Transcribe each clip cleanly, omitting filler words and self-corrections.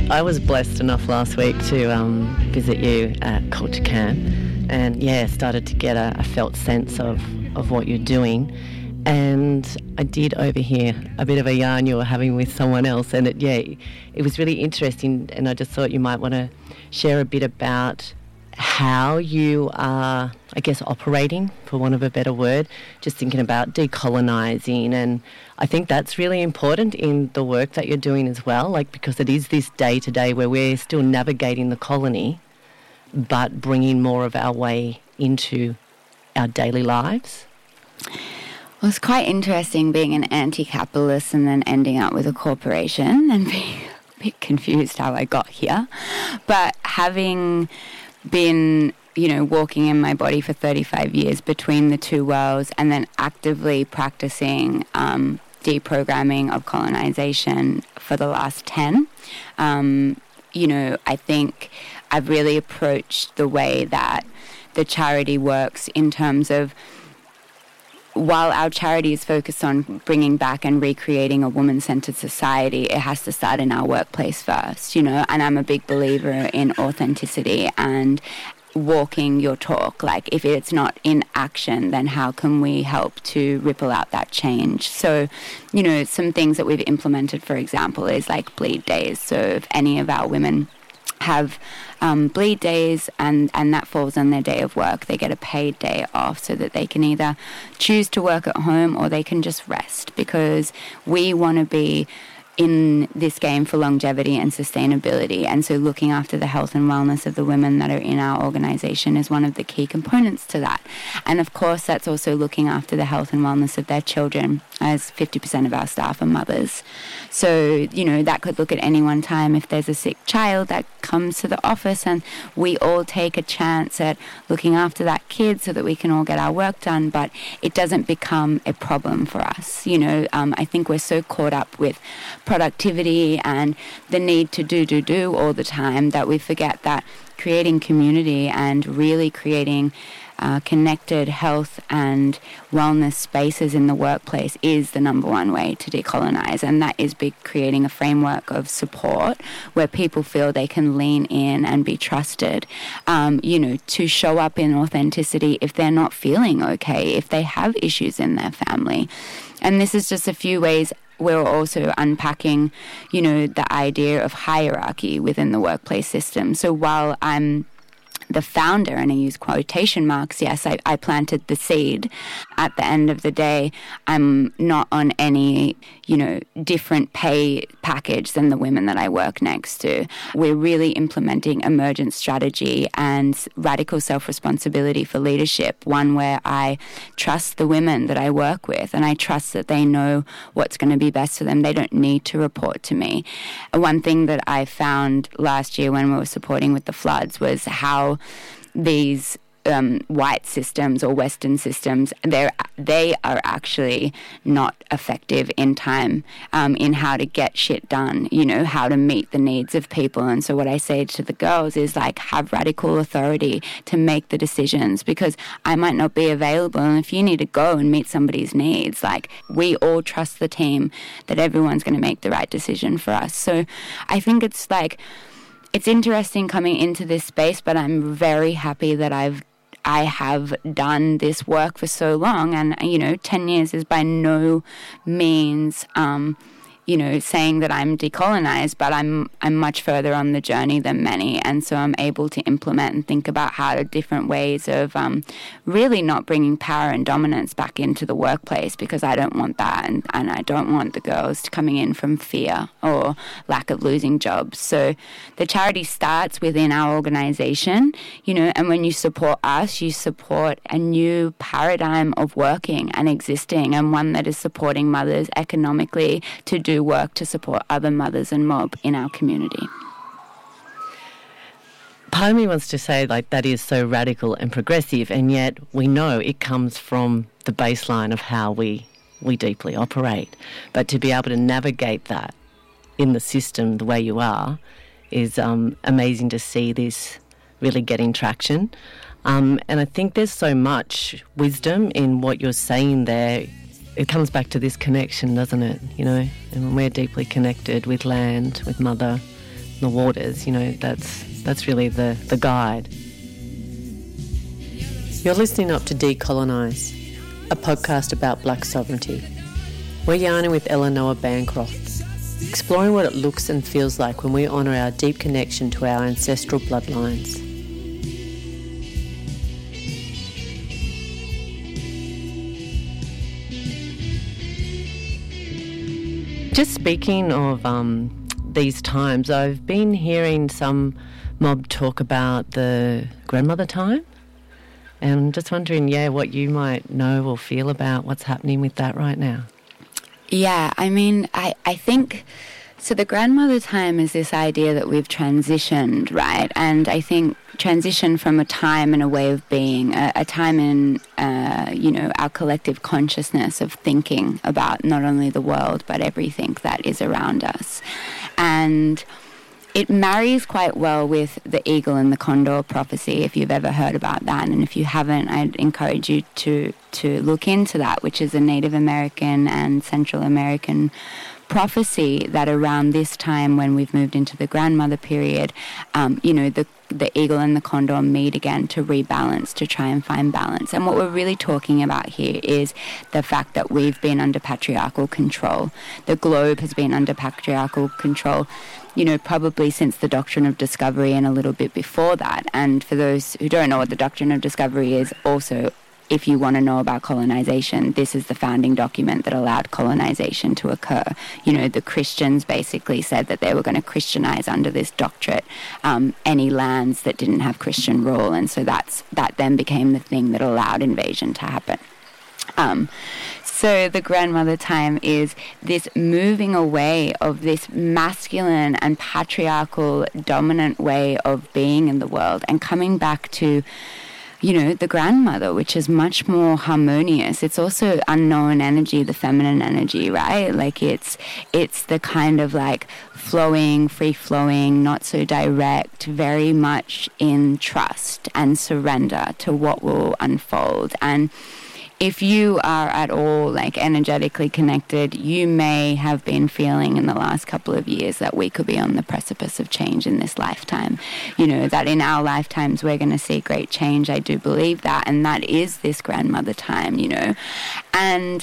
I was blessed enough last week to visit you at Culture Camp, and started to get a felt sense of what you're doing. And I did overhear a bit of a yarn you were having with someone else, and it was really interesting, and I just thought you might want to share a bit about how you are, I guess, operating, for want of a better word, just thinking about decolonising. And I think that's really important in the work that you're doing as well, like, because it is this day-to-day where we're still navigating the colony but bringing more of our way into our daily lives. Well, it's quite interesting being an anti-capitalist and then ending up with a corporation and being a bit confused how I got here. But having been, walking in my body for 35 years between the two worlds and then actively practicing deprogramming of colonization for the last 10, I think I've really approached the way that the charity works in terms of, while our charity is focused on bringing back and recreating a woman-centered society, it has to start in our workplace first, and I'm a big believer in authenticity and walking your talk. Like, if it's not in action, then how can we help to ripple out that change? So, some things that we've implemented, for example, is like bleed days. So if any of our women have bleed days and that falls on their day of work, they get a paid day off so that they can either choose to work at home or they can just rest, because we want to be in this game for longevity and sustainability. And so looking after the health and wellness of the women that are in our organisation is one of the key components to that. And of course, that's also looking after the health and wellness of their children, as 50% of our staff are mothers. So, that could look at any one time if there's a sick child that comes to the office, and we all take a chance at looking after that kid so that we can all get our work done, but it doesn't become a problem for us. I think we're so caught up with productivity and the need to do all the time that we forget that creating community and really creating connected health and wellness spaces in the workplace is the number one way to decolonize, and that is creating a framework of support where people feel they can lean in and be trusted, to show up in authenticity if they're not feeling okay, if they have issues in their family. And this is just a few ways we're also unpacking, the idea of hierarchy within the workplace system. So while I'm the founder, and I use quotation marks, yes, I planted the seed. At the end of the day, I'm not on any, different pay package than the women that I work next to. We're really implementing emergent strategy and radical self-responsibility for leadership, one where I trust the women that I work with, and I trust that they know what's going to be best for them. They don't need to report to me. One thing that I found last year when we were supporting with the floods was how these white systems or Western systems, they are actually not effective in time in how to get shit done, how to meet the needs of people. And so what I say to the girls is, like, have radical authority to make the decisions, because I might not be available, and if you need to go and meet somebody's needs, like, we all trust the team that everyone's going to make the right decision for us. So I think it's interesting coming into this space, but I'm very happy that I have done this work for so long, and 10 years is by no means saying that I'm decolonized, but I'm much further on the journey than many, and so I'm able to implement and think about how to different ways of really not bringing power and dominance back into the workplace, because I don't want that, and I don't want the girls coming in from fear or lack of losing jobs. So the charity starts within our organization, and when you support us, you support a new paradigm of working and existing, and one that is supporting mothers economically to do work to support other mothers and mob in our community. Part of me wants to say, that is so radical and progressive, and yet we know it comes from the baseline of how we deeply operate. But to be able to navigate that in the system the way you are is amazing to see this really getting traction. And I think there's so much wisdom in what you're saying there. It comes back to this connection, doesn't it? And when we're deeply connected with land, with Mother, the waters, that's really the guide. You're listening up to Decolonise, a podcast about black sovereignty. We're yarning with Eleanor Bancroft, exploring what it looks and feels like when we honour our deep connection to our ancestral bloodlines. Just speaking of these times, I've been hearing some mob talk about the grandmother time, and I'm just wondering, what you might know or feel about what's happening with that right now. Yeah, I mean, I think, so the grandmother time is this idea that we've transitioned, right? And I think transition from a time and a way of being, a time in, our collective consciousness of thinking about not only the world, but everything that is around us. And it marries quite well with the eagle and the condor prophecy, if you've ever heard about that. And if you haven't, I'd encourage you to look into that, which is a Native American and Central American prophecy that around this time when we've moved into the grandmother period, the eagle and the condor meet again to rebalance, to try and find balance. And what we're really talking about here is the fact that we've been under patriarchal control. The globe has been under patriarchal control, probably since the Doctrine of Discovery and a little bit before that. And for those who don't know what the Doctrine of Discovery is, also, if you want to know about colonization, this is the founding document that allowed colonization to occur. The Christians basically said that they were going to Christianize under this doctrine any lands that didn't have Christian rule, and so that then became the thing that allowed invasion to happen. So the grandmother time is this moving away of this masculine and patriarchal dominant way of being in the world and coming back to the grandmother, which is much more harmonious. It's also unknown energy, the feminine energy, right? Like it's the kind of like flowing, free-flowing, not so direct, very much in trust and surrender to what will unfold. And if you are at all like energetically connected, you may have been feeling in the last couple of years that we could be on the precipice of change in this lifetime. That in our lifetimes we're going to see great change. I do believe that. And that is this grandmother time, And,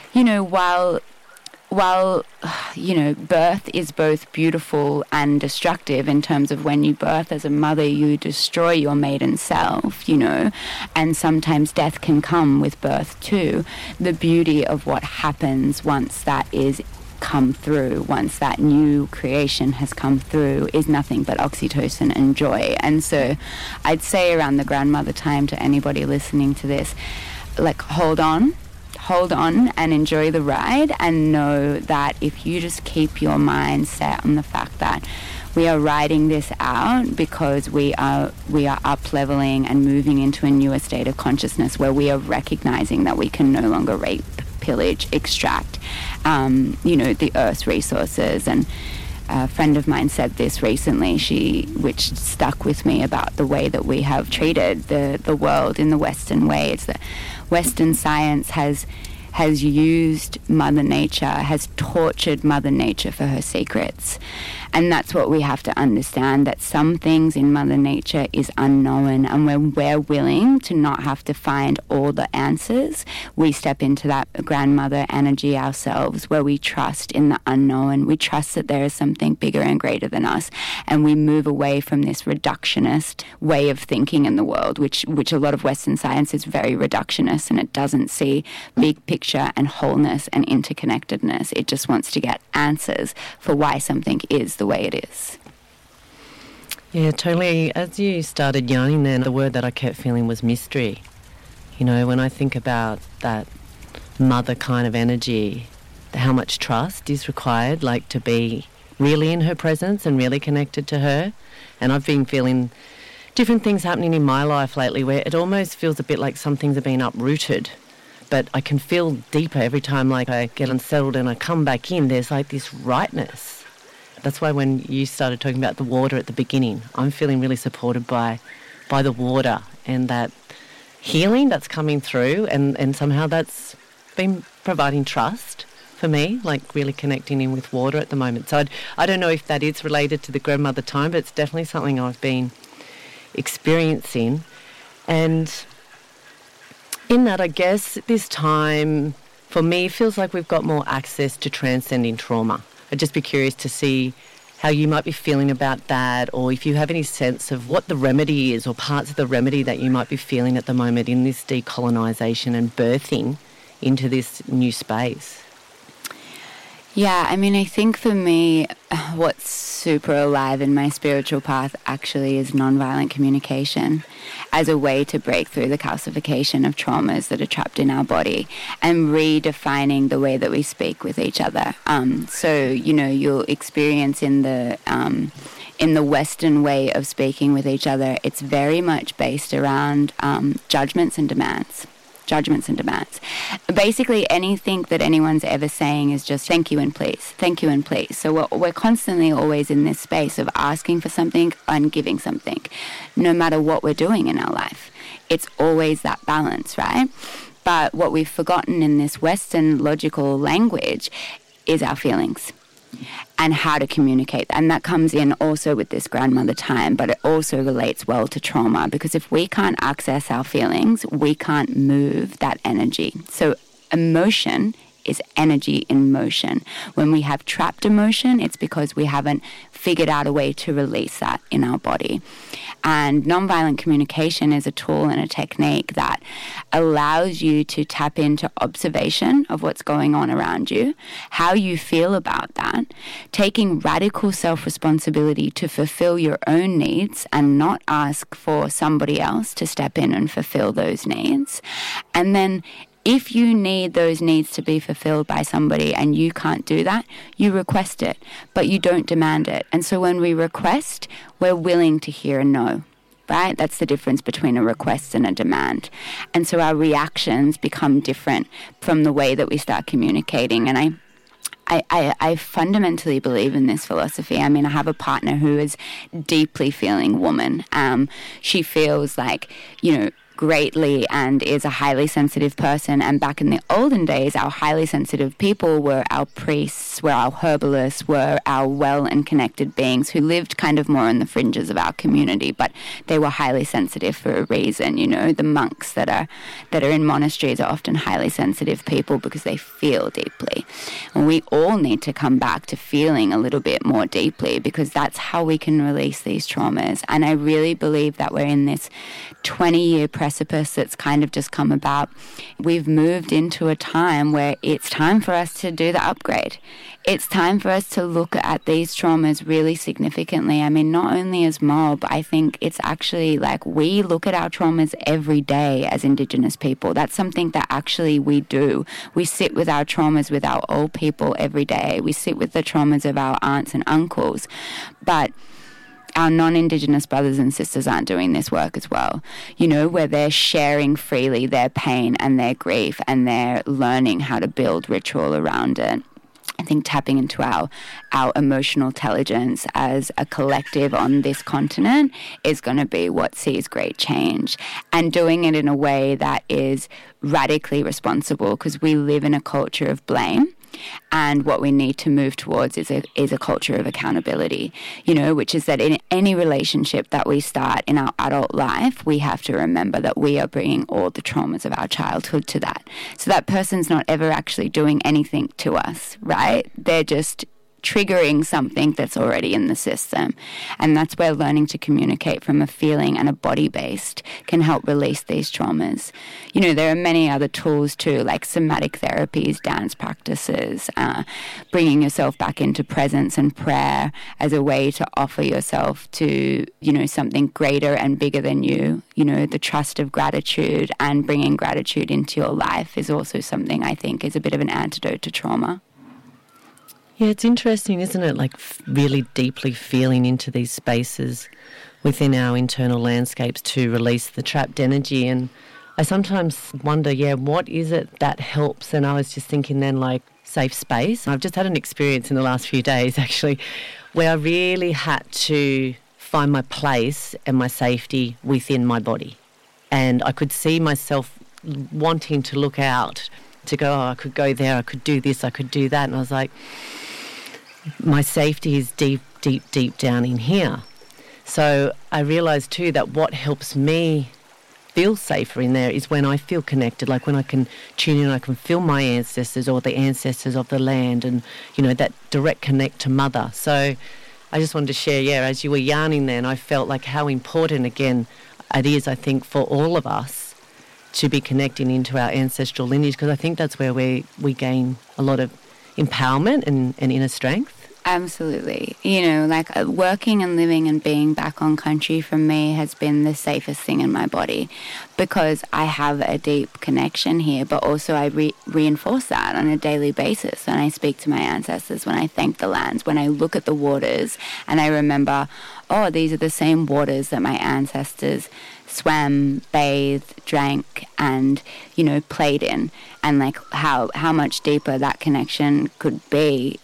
while birth is both beautiful and destructive in terms of when you birth as a mother, you destroy your maiden self, and sometimes death can come with birth too. The beauty of what happens once that is come through, once that new creation has come through, is nothing but oxytocin and joy. And so I'd say around the grandmother time to anybody listening to this, like, hold on and enjoy the ride, and know that if you just keep your mind set on the fact that we are riding this out because we are up leveling and moving into a newer state of consciousness where we are recognizing that we can no longer rape, pillage, extract the earth's resources. And a friend of mine said this recently, which stuck with me, about the way that we have treated the world in the Western way. It's that Western science has used Mother Nature, has tortured Mother Nature for her secrets. And that's what we have to understand, that some things in Mother Nature is unknown, and when we're willing to not have to find all the answers, we step into that grandmother energy ourselves, where we trust in the unknown. We trust that there is something bigger and greater than us, and we move away from this reductionist way of thinking in the world, which a lot of Western science is very reductionist, and it doesn't see big picture and wholeness and interconnectedness. It just wants to get answers for why something is the way it is. Yeah, totally. As you started yarning then, the word that I kept feeling was mystery. When I think about that mother kind of energy, how much trust is required, like to be really in her presence and really connected to her. And I've been feeling different things happening in my life lately where it almost feels a bit like some things are being uprooted. But I can feel deeper every time, like I get unsettled and I come back in, there's like this rightness. That's why when you started talking about the water at the beginning, I'm feeling really supported by the water and that healing that's coming through, and somehow that's been providing trust for me, like really connecting in with water at the moment. So I don't know if that is related to the grandmother time, but it's definitely something I've been experiencing. And in that, I guess this time for me feels like we've got more access to transcending trauma. I'd just be curious to see how you might be feeling about that, or if you have any sense of what the remedy is or parts of the remedy that you might be feeling at the moment in this decolonisation and birthing into this new space. Yeah, I mean, I think for me, what's super alive in my spiritual path actually is nonviolent communication as a way to break through the calcification of traumas that are trapped in our body and redefining the way that we speak with each other. So, you know, you'll experience in the Western way of speaking with each other, it's very much based around judgments and demands. Basically, anything that anyone's ever saying is just thank you and please, thank you and please. So we're constantly always in this space of asking for something and giving something, no matter what we're doing in our life. It's always that balance, right? But what we've forgotten in this Western logical language is our feelings and how to communicate. And that comes in also with this grandmother time, but it also relates well to trauma, because if we can't access our feelings, we can't move that energy. So emotion is energy in motion. When we have trapped emotion, it's because we haven't figured out a way to release that in our body. And nonviolent communication is a tool and a technique that allows you to tap into observation of what's going on around you, how you feel about that, taking radical self-responsibility to fulfill your own needs and not ask for somebody else to step in and fulfill those needs. And then if you need those needs to be fulfilled by somebody and you can't do that, you request it, but you don't demand it. And so when we request, we're willing to hear a no, right? That's the difference between a request and a demand. And so our reactions become different from the way that we start communicating. And I fundamentally believe in this philosophy. I mean, I have a partner who is deeply feeling woman. She feels like, you know, greatly and is a highly sensitive person. And back in the olden days, our highly sensitive people were our priests, were our herbalists, were our well and connected beings who lived kind of more on the fringes of our community, but they were highly sensitive for a reason. You know, the monks that are in monasteries are often highly sensitive people because they feel deeply. And we all need to come back to feeling a little bit more deeply, because that's how we can release these traumas. And I really believe that we're in this 20-year precipice that's kind of just come about. We've moved into a time where it's time for us to do the upgrade. It's time for us to look at these traumas really significantly. I mean, not only as mob, I think it's actually like we look at our traumas every day as Indigenous people. That's something that actually we do. We sit with our traumas with our old people every day. We sit with the traumas of our aunts and uncles. But our non-Indigenous brothers and sisters aren't doing this work as well, you know, where they're sharing freely their pain and their grief, and they're learning how to build ritual around it. I think tapping into our emotional intelligence as a collective on this continent is going to be what sees great change, and doing it in a way that is radically responsible, because we live in a culture of blame. And what we need to move towards is a culture of accountability, you know, which is that in any relationship that we start in our adult life, we have to remember that we are bringing all the traumas of our childhood to that. So that person's not ever actually doing anything to us, right? They're just triggering something that's already in the system. And that's where learning to communicate from a feeling and a body-based can help release these traumas. You know, there are many other tools too, like somatic therapies, dance practices, bringing yourself back into presence and prayer as a way to offer yourself to, you know, something greater and bigger than you. You know, the trust of gratitude and bringing gratitude into your life is also something I think is a bit of an antidote to trauma. Yeah, it's interesting, isn't it? Like really deeply feeling into these spaces within our internal landscapes to release the trapped energy. And I sometimes wonder, what is it that helps? And I was just thinking then, like, safe space. I've just had an experience in the last few days, actually, where I really had to find my place and my safety within my body. And I could see myself wanting to look out to go, I could go there, I could do this, I could do that. And I was like, my safety is deep, deep, deep down in here. So I realised too that what helps me feel safer in there is when I feel connected, like when I can tune in, I can feel my ancestors or the ancestors of the land, and, that direct connect to Mother. So I just wanted to share, as you were yarning there, and I felt like how important, again, it is, I think, for all of us to be connecting into our ancestral lineage, because I think that's where we gain a lot of empowerment and inner strength. Absolutely. Working and living and being back on country for me has been the safest thing in my body, because I have a deep connection here, but also I reinforce that on a daily basis when I speak to my ancestors, when I thank the lands, when I look at the waters and I remember, these are the same waters that my ancestors swam, bathed, drank, and, played in, and like how much deeper that connection could be,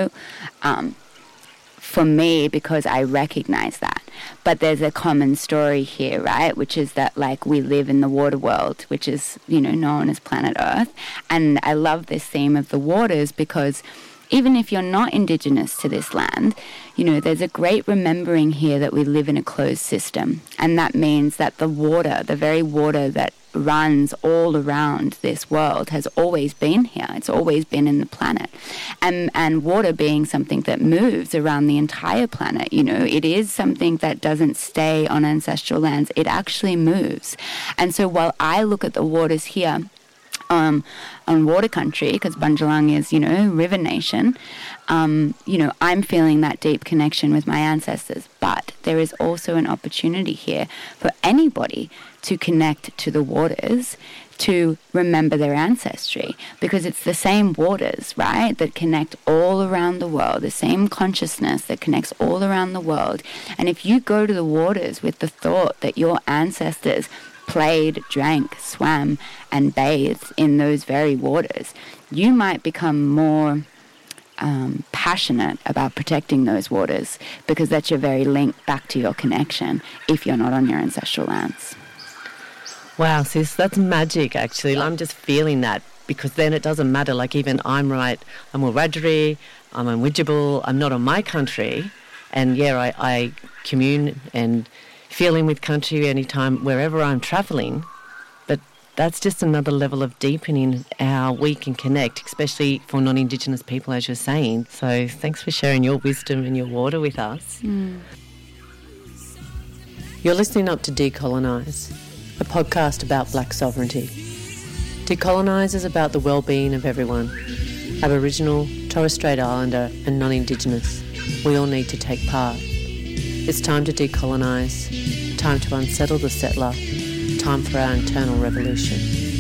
for me, because I recognize that. But there's a common story here, right, which is that, like, we live in the water world, which is, known as planet Earth. And I love this theme of the waters because even if you're not Indigenous to this land, there's a great remembering here that we live in a closed system. And that means that the water, the very water that runs all around this world, has always been here. It's always been in the planet. And water being something that moves around the entire planet, it is something that doesn't stay on ancestral lands. It actually moves. And so while I look at the waters here, on water country, because Bundjalung is, river nation, I'm feeling that deep connection with my ancestors. But there is also an opportunity here for anybody to connect to the waters, to remember their ancestry, because it's the same waters, right, that connect all around the world, the same consciousness that connects all around the world. And if you go to the waters with the thought that your ancestors played, drank, swam, and bathed in those very waters, you might become more passionate about protecting those waters, because that's your very link back to your connection if you're not on your ancestral lands. Wow, sis, that's magic, actually. I'm just feeling that, because then it doesn't matter. Like, even I'm a Wiradjuri, I'm a Widjabul, I'm not on my country, and I commune and feel in with country anytime, wherever I'm travelling. But that's just another level of deepening how we can connect, especially for non-Indigenous people, as you're saying. So thanks for sharing your wisdom and your water with us. You're listening up to Decolonise, a podcast about Black sovereignty. Decolonise is about the well-being of everyone, Aboriginal, Torres Strait Islander and non-Indigenous. We all need to take part. It's time to decolonise, time to unsettle the settler, time for our internal revolution.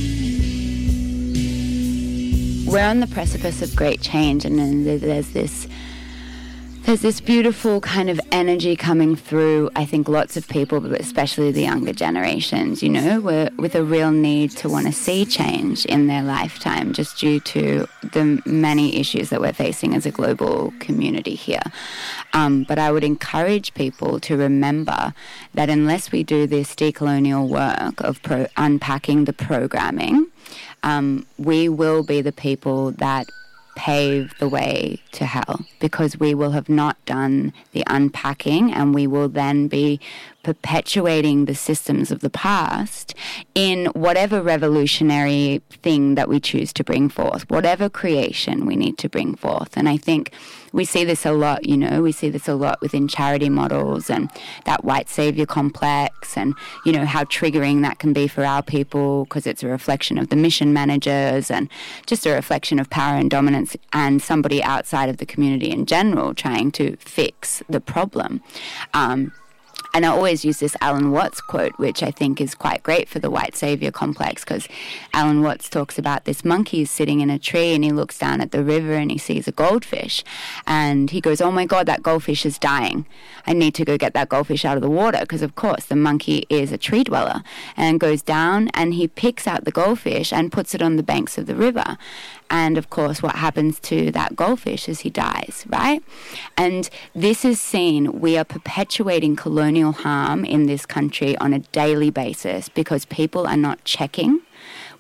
We're on the precipice of great change, and then there's this beautiful kind of energy coming through, I think, lots of people, but especially the younger generations, we're with a real need to want to see change in their lifetime, just due to the many issues that we're facing as a global community here. But I would encourage people to remember that unless we do this decolonial work of unpacking the programming, we will be the people that pave the way to hell, because we will have not done the unpacking, and we will then be perpetuating the systems of the past in whatever revolutionary thing that we choose to bring forth, whatever creation we need to bring forth. And I think we see this a lot, we see this a lot within charity models and that white savior complex, and, how triggering that can be for our people, because it's a reflection of the mission managers and just a reflection of power and dominance and somebody outside of the community in general trying to fix the problem. And I always use this Alan Watts quote, which I think is quite great for the white savior complex, because Alan Watts talks about this monkey sitting in a tree and he looks down at the river and he sees a goldfish. And he goes, oh my God, that goldfish is dying. I need to go get that goldfish out of the water, because of course the monkey is a tree dweller, and goes down and he picks out the goldfish and puts it on the banks of the river. And of course, what happens to that goldfish is he dies, right? And this is seen, we are perpetuating colonial harm in this country on a daily basis because people are not checking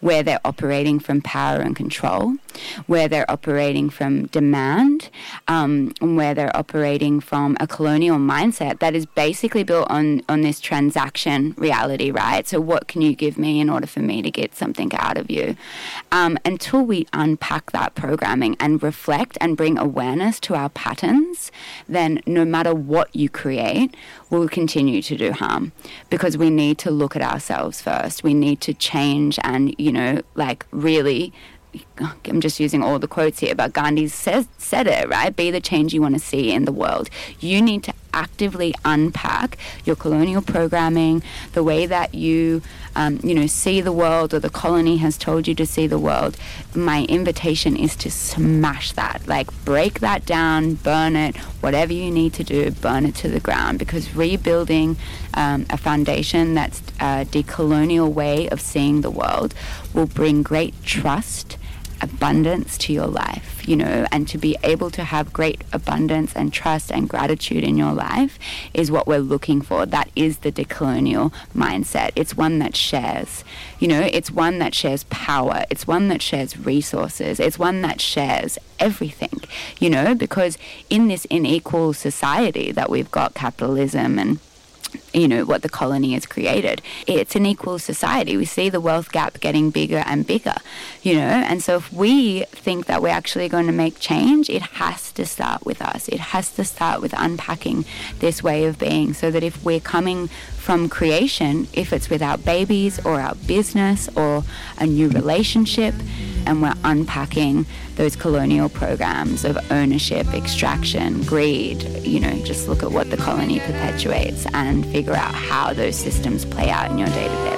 where they're operating from power and control, where they're operating from demand, where they're operating from a colonial mindset that is basically built on this transaction reality, right? So what can you give me in order for me to get something out of you? Until we unpack that programming and reflect and bring awareness to our patterns, then no matter what you create, we'll continue to do harm, because we need to look at ourselves first. We need to change and, really, I'm just using all the quotes here, but Gandhi said it, right? Be the change you want to see in the world. You need to actively unpack your colonial programming, the way that you, see the world, or the colony has told you to see the world. My invitation is to smash that, break that down, burn it, whatever you need to do, burn it to the ground, because rebuilding a foundation that's a decolonial way of seeing the world will bring great trust, abundance to your life, and to be able to have great abundance and trust and gratitude in your life is what we're looking for. That is the decolonial mindset. It's one that shares, it's one that shares power. It's one that shares resources. It's one that shares everything, because in this unequal society that we've got, capitalism and what the colony has created, it's an equal society. We see the wealth gap getting bigger and bigger, and so if we think that we're actually going to make change, it has to start with us. It has to start with unpacking this way of being, so that if we're coming from creation, if it's with our babies or our business or a new relationship, and we're unpacking those colonial programs of ownership, extraction, greed, just look at what the colony perpetuates and figure out how those systems play out in your day-to-day